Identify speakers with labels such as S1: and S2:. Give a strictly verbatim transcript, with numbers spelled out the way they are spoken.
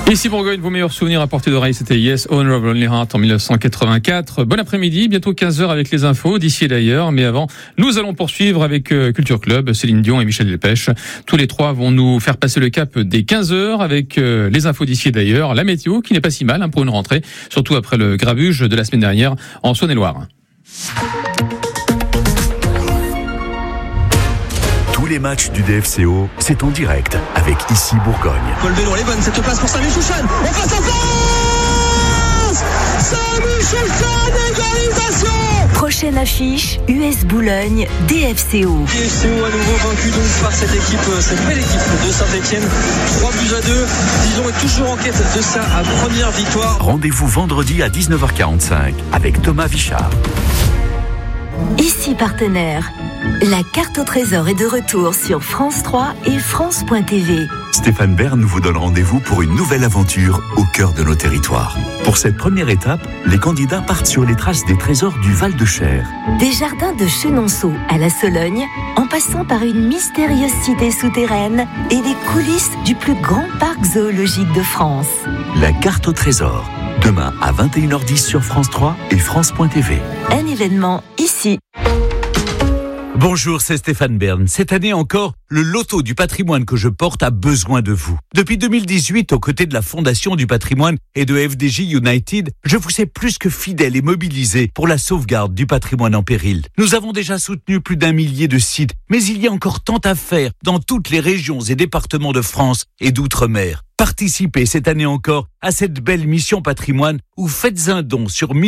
S1: Ici Bourgogne, vos meilleurs souvenirs à portée d'oreille, c'était Yes, Owner of Lonely Heart en dix-neuf cent quatre-vingt-quatre. Bon après-midi, bientôt quinze heures avec les infos d'ici et d'ailleurs. Mais avant, nous allons poursuivre avec euh, Culture Club, Céline Dion et Michel Delpech. Tous les trois vont nous faire passer le cap des quinze heures avec euh, les infos d'ici et d'ailleurs. La météo qui n'est pas si mal hein, pour une rentrée, surtout après le grabuge de la semaine dernière en Saône-et-Loire.
S2: Tous les matchs du D F C O, c'est en direct avec Ici Bourgogne.
S3: Paul Bellon, elle est bonne cette passe pour Samy Chouchan. On passe en face Samy Chouchan, égalisation.
S4: Prochaine affiche, U S Boulogne, D F C O.
S3: D F C O à nouveau vaincu donc par cette équipe, cette belle équipe de Saint-Etienne. trois buts à deux. Disons est toujours en quête de sa première victoire.
S2: Rendez-vous vendredi à dix-neuf heures quarante-cinq avec Thomas Vichard.
S4: Ici partenaire. La carte au trésor est de retour sur France trois et France point T V.
S2: Stéphane Bern vous donne rendez-vous pour une nouvelle aventure au cœur de nos territoires. Pour cette première étape, les candidats partent sur les traces des trésors du Val-de-Cher.
S4: Des jardins de Chenonceau à la Sologne, en passant par une mystérieuse cité souterraine et les coulisses du plus grand parc zoologique de France.
S2: La carte au trésor, demain à vingt et une heures dix sur France trois et France point T V.
S4: Un événement ici.
S5: Bonjour, c'est Stéphane Bern. Cette année encore, le loto du patrimoine que je porte a besoin de vous. Depuis deux mille dix-huit, aux côtés de la Fondation du patrimoine et de F D J United, je vous sais plus que fidèle et mobilisé pour la sauvegarde du patrimoine en péril. Nous avons déjà soutenu plus d'un millier de sites, mais il y a encore tant à faire dans toutes les régions et départements de France et d'outre-mer. Participez cette année encore à cette belle mission patrimoine ou faites un don sur